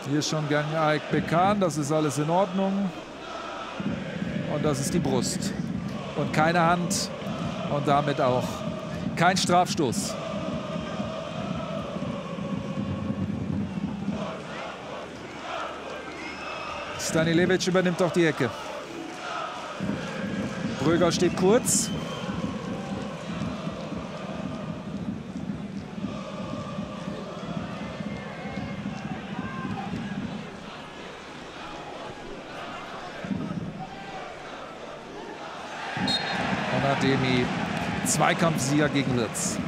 Hier ist schon Gang Aik Bekan, das ist alles in Ordnung. Und das ist die Brust. Und keine Hand und damit auch kein Strafstoß. Stanilevic übernimmt auch die Ecke. Bröger steht kurz. Onademi, Zweikampfsieger gegen Wirtz.